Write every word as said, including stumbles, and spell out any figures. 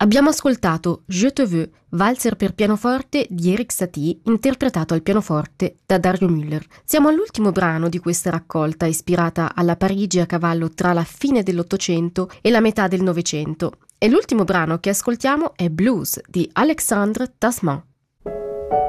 Abbiamo ascoltato Je te veux, valzer per pianoforte di Erik Satie, interpretato al pianoforte da Dario Müller. Siamo all'ultimo brano di questa raccolta, ispirata alla Parigi a cavallo tra la fine dell'Ottocento e la metà del Novecento. E l'ultimo brano che ascoltiamo è Blues di Alexandre Tasman.